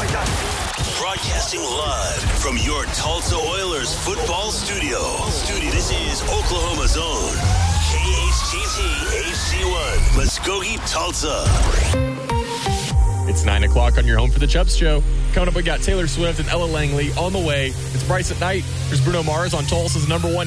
my God. Broadcasting live from your Tulsa Oilers football studio. This is Oklahoma's own KHTT HD1, Muskogee, Tulsa. It's 9 o'clock on your home for the Chubbs Show. Coming up, we got Taylor Swift and Ella Langley on the way. It's Bryce at Night. There's Bruno Mars on Tulsa's #1